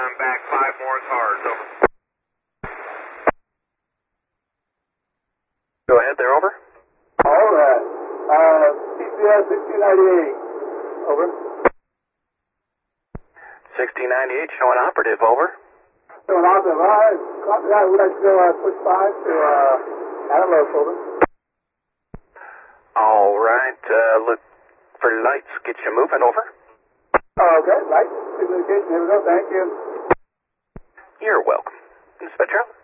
I'm back 5 more cars, over. Go ahead there, over. All right. CCS 1698, over. 1698 showing operative, over. So an operative, all right. Copy that. We'd like to go push 5 to Adam Los, over. All right, look for lights, get you moving, over. Okay, light communication. Here we go. Thank you. You're welcome. Inspector?